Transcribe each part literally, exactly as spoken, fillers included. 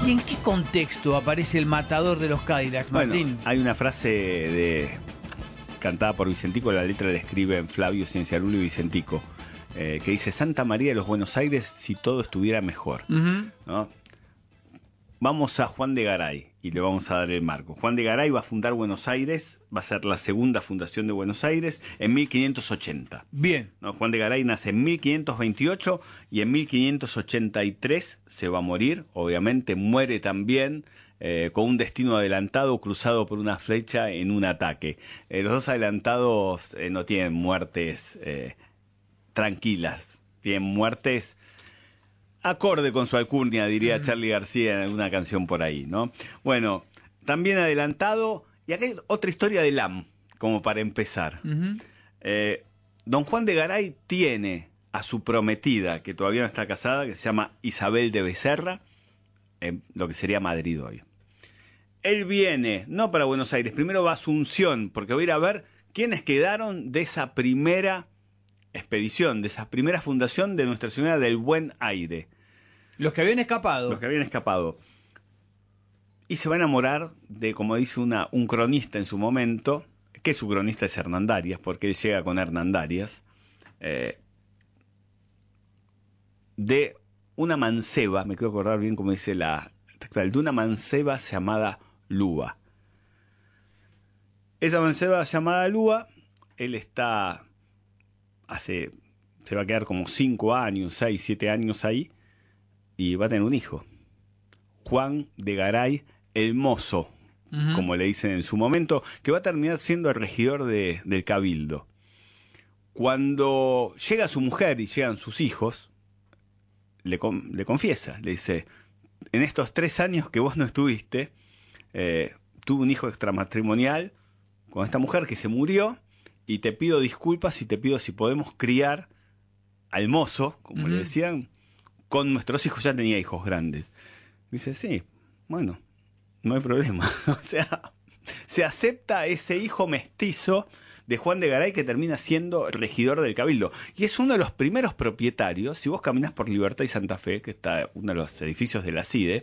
¿Y en qué contexto aparece el matador de los Cadillacs, Martín? Bueno, hay una frase de cantada por Vicentico, la letra la escriben Flavio Cienciarulo y Vicentico, eh, que dice: Santa María de los Buenos Aires si todo estuviera mejor. Uh-huh. ¿No? Vamos a Juan de Garay y le vamos a dar el marco. Juan de Garay va a fundar Buenos Aires, va a ser la segunda fundación de Buenos Aires en mil quinientos ochenta. Bien. ¿No? Juan de Garay nace en mil quinientos veintiocho y en mil quinientos ochenta y tres se va a morir. Obviamente muere también eh, con un destino adelantado, cruzado por una flecha en un ataque. Eh, los dos adelantados eh, no tienen muertes eh, tranquilas, tienen muertes acorde con su alcurnia, diría Charly García en alguna canción por ahí, ¿no? Bueno, también adelantado, y acá hay otra historia de Lam, como para empezar. Uh-huh. Eh, don Juan de Garay tiene a su prometida, que todavía no está casada, que se llama Isabel de Becerra, en lo que sería Madrid hoy. Él viene, no para Buenos Aires, primero va a Asunción, porque va a ir a ver quiénes quedaron de esa primera expedición, de esa primera fundación de Nuestra Señora del Buen Aire. Los que habían escapado. Los que habían escapado. Y se va a enamorar de, como dice una, un cronista en su momento, que su cronista es Hernandarias, porque él llega con Hernandarias, eh, de una manceba, me quiero acordar bien como dice la textual, de una manceba llamada Lúa. Esa manceba llamada Lúa, él está, hace, se va a quedar como cinco años, seis, siete años ahí, y va a tener un hijo, Juan de Garay el Mozo, uh-huh. como le dicen en su momento, que va a terminar siendo el regidor de, del Cabildo. Cuando llega su mujer y llegan sus hijos, le, le confiesa, le dice: en estos tres años que vos no estuviste, eh, tuve un hijo extramatrimonial con esta mujer que se murió, y te pido disculpas y te pido si podemos criar al mozo, como uh-huh. le decían, con nuestros hijos. Ya tenía hijos grandes. Dice: sí, bueno, no hay problema. O sea, se acepta ese hijo mestizo de Juan de Garay, que termina siendo regidor del Cabildo. Y es uno de los primeros propietarios. Si vos caminás por Libertad y Santa Fe, que está uno de los edificios de la CIDE,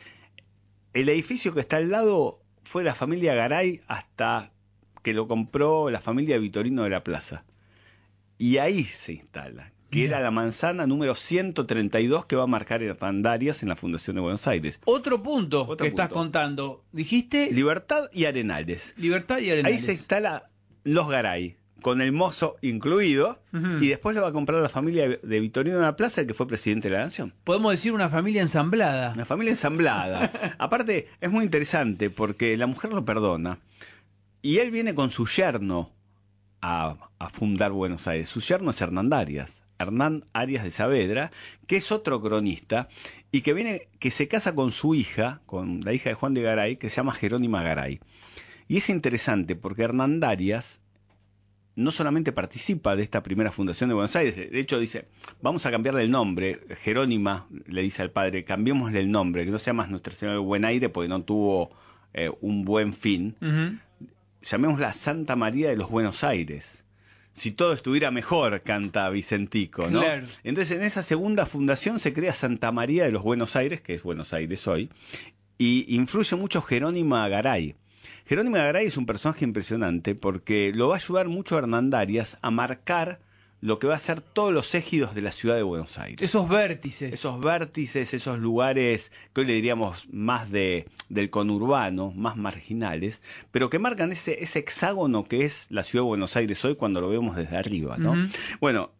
el edificio que está al lado fue de la familia Garay hasta que lo compró la familia Vitorino de la Plaza. Y ahí se instala, que Mira. era la manzana número ciento treinta y dos que va a marcar Hernandarias en la Fundación de Buenos Aires. Otro punto Otro que punto. estás contando. Dijiste Libertad y Arenales. Libertad y Arenales. Ahí se instala los Garay, con el mozo incluido, uh-huh. y después lo va a comprar la familia de Vitorino de la Plaza, el que fue presidente de la Nación. Podemos decir una familia ensamblada. Una familia ensamblada. Aparte, es muy interesante porque la mujer lo perdona, y él viene con su yerno a, a fundar Buenos Aires. Su yerno es Hernandarias, Hernán Arias de Saavedra, que es otro cronista, y que viene, que se casa con su hija, con la hija de Juan de Garay, que se llama Jerónima Garay. Y es interesante porque Hernandarias no solamente participa de esta primera fundación de Buenos Aires, de hecho dice: vamos a cambiarle el nombre. Jerónima le dice al padre: cambiémosle el nombre, que no sea más Nuestra Señora del Buen Aire, porque no tuvo eh, un buen fin. Uh-huh. Llamémosla Santa María de los Buenos Aires. Si todo estuviera mejor, canta Vicentico, ¿no? Claro. Entonces, en esa segunda fundación se crea Santa María de los Buenos Aires, que es Buenos Aires hoy, y influye mucho Jerónima Garay. Jerónima Garay es un personaje impresionante porque lo va a ayudar mucho a Hernandarias a marcar lo que va a ser todos los ejidos de la ciudad de Buenos Aires. Esos vértices. Esos vértices, esos lugares que hoy le diríamos más de, del conurbano, más marginales, pero que marcan ese, ese hexágono que es la ciudad de Buenos Aires hoy cuando lo vemos desde arriba, ¿no? Uh-huh. Bueno,